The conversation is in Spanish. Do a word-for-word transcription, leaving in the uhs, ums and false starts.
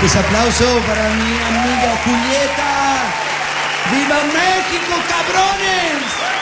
Fuertes aplausos para mi amiga Julieta. ¡Viva México, cabrones!